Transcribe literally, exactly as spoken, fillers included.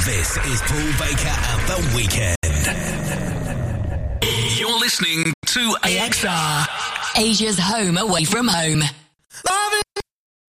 This is Paul Baker and The Weekend. You're listening to A X R, Asia's home away from home.